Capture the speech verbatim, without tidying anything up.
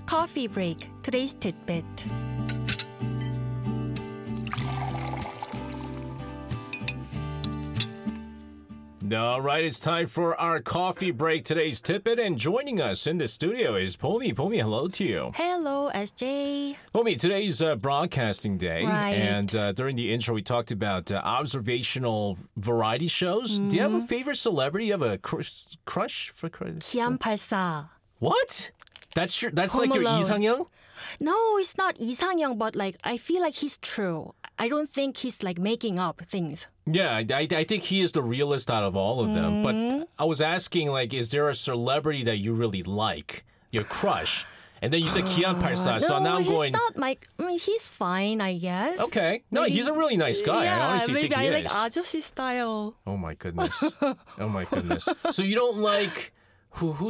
coffee break. Today's tidbit. All right, it's time for our coffee break. Today's tidbit, and joining us in the studio is Pomi. Pomi, hello to you. Hello, S J. Pomi, today's uh, broadcasting day, Right. and uh, during the intro, we talked about uh, observational variety shows. Mm-hmm. Do you have a favorite celebrity? You have a crush, crush for 기안팔사. What? That's your. That's Home like your Alone. Lee Sang-young? No, it's not Lee Sang-young, but like I feel like he's true. I don't think he's like making up things. Yeah, I, I I think he is the realest out of all of them. Mm-hmm. But I was asking, like, is there a celebrity that you really like, your crush? And then you said Kian Parsa, so no, now I'm he's going. not my. I mean, he's fine, I guess. Okay, no, Maybe- he's a really nice guy. Yeah, I honestly maybe think he I is. like 아저씨 style. Oh my goodness. Oh my goodness. So you don't like who? Who